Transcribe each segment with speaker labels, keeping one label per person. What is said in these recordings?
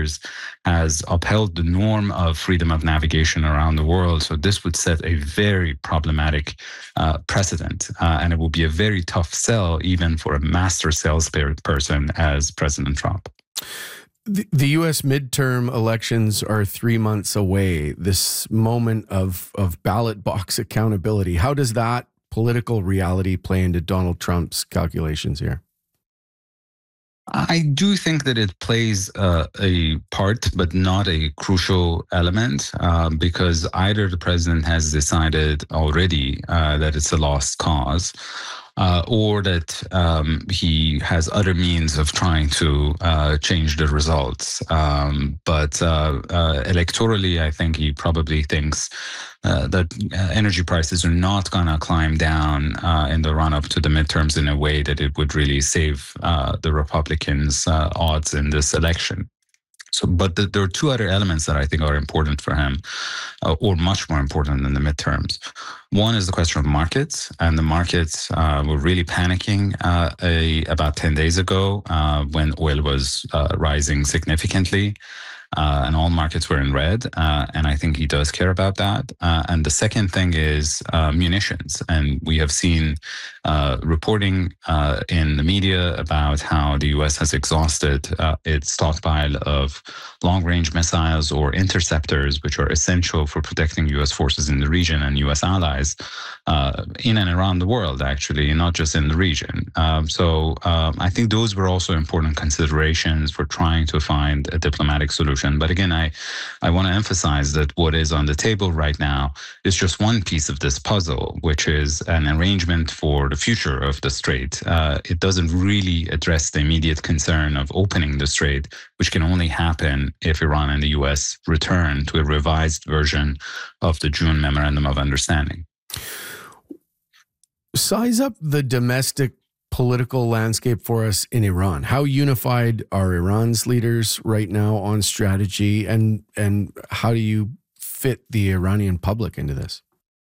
Speaker 1: years has upheld the norm of freedom of navigation around the world. So this would set a very problematic precedent, and it will be a very tough sell even for a master sales person as President Trump.
Speaker 2: The U.S. midterm elections are 3 months away. This moment of ballot box accountability, how does that political reality play into Donald Trump's calculations here?
Speaker 1: I do think that it plays a part, but not a crucial element, because either the president has decided already that it's a lost cause, or that he has other means of trying to change the results. But electorally, I think he probably thinks that energy prices are not going to climb down in the run-up to the midterms in a way that it would really save the Republicans' odds in this election. So, but there are two other elements that I think are important for him, or much more important than the midterms. One is the question of markets, and the markets were really panicking about 10 days ago when oil was rising significantly. And all markets were in red, and I think he does care about that. And the second thing is munitions, and we have seen reporting in the media about how the U.S. has exhausted its stockpile of long-range missiles or interceptors, which are essential for protecting U.S. forces in the region and U.S. allies in and around the world, actually, not just in the region. So I think those were also important considerations for trying to find a diplomatic solution. But again, I want to emphasize that what is on the table right now is just one piece of this puzzle, which is an arrangement for the future of the strait. It doesn't really address the immediate concern of opening the strait, which can only happen if Iran and the U.S. return to a revised version of the June Memorandum of Understanding.
Speaker 2: Size up the domestic political landscape for us in Iran. How unified are Iran's leaders right now on strategy, and how do you fit the Iranian public into this?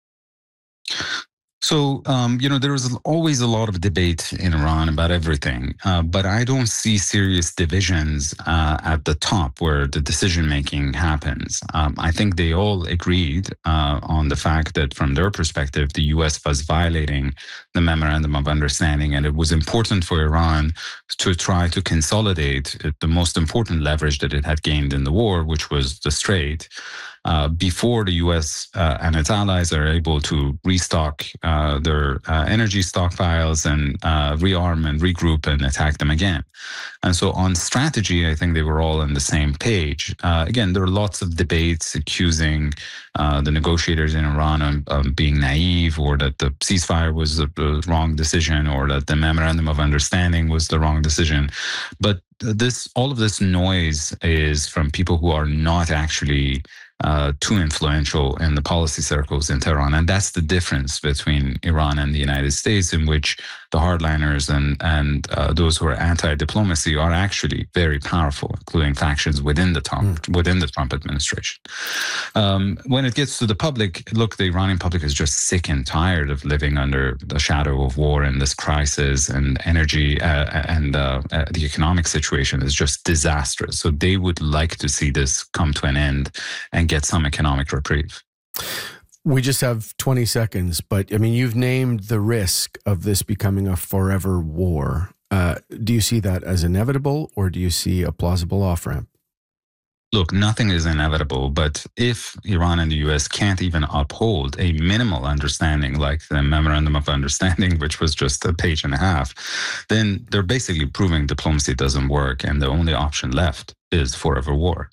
Speaker 1: So, there was always a lot of debate in Iran about everything, but I don't see serious divisions at the top where the decision-making happens. I think they all agreed on the fact that from their perspective, the U.S. was violating the Memorandum of Understanding, and it was important for Iran to try to consolidate the most important leverage that it had gained in the war, which was the Strait, before the U.S. And its allies are able to restock their energy stockpiles and rearm and regroup and attack them again. And so on strategy, I think they were all on the same page. Again, there are lots of debates accusing the negotiators in Iran of being naive, or that the ceasefire was the wrong decision, or that the Memorandum of Understanding was the wrong decision. But all of this noise is from people who are not actually too influential in the policy circles in Tehran. And that's the difference between Iran and the United States, in which the hardliners and those who are anti-diplomacy are actually very powerful, including factions within the Trump administration. When it gets to the public, look, the Iranian public is just sick and tired of living under the shadow of war and this crisis, and energy and the economic situation is just disastrous. So they would like to see this come to an end and get some economic reprieve.
Speaker 2: We just have 20 seconds, but I mean, you've named the risk of this becoming a forever war. Do you see that as inevitable, or do you see a plausible off-ramp?
Speaker 1: Look, nothing is inevitable, but if Iran and the U.S. can't even uphold a minimal understanding like the Memorandum of Understanding, which was just a page and a half, then they're basically proving diplomacy doesn't work, and the only option left is forever war.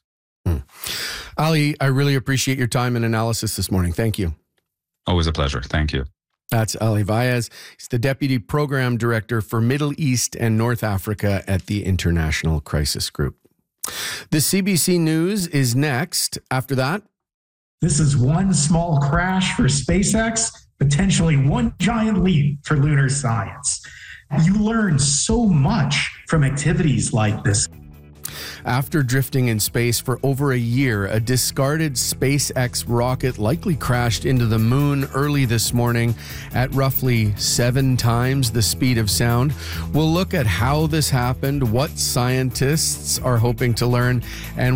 Speaker 2: Ali, I really appreciate your time and analysis this morning. Thank you.
Speaker 1: Always a pleasure. Thank you.
Speaker 2: That's Ali Vaez. He's the Deputy Program Director for Middle East and North Africa at the International Crisis Group. The CBC News is next. After that,
Speaker 3: this is one small crash for SpaceX, potentially one giant leap for lunar science. You learn so much from activities like this.
Speaker 2: After drifting in space for over a year, a discarded SpaceX rocket likely crashed into the moon early this morning at roughly 7 times the speed of sound. We'll look at how this happened, what scientists are hoping to learn, and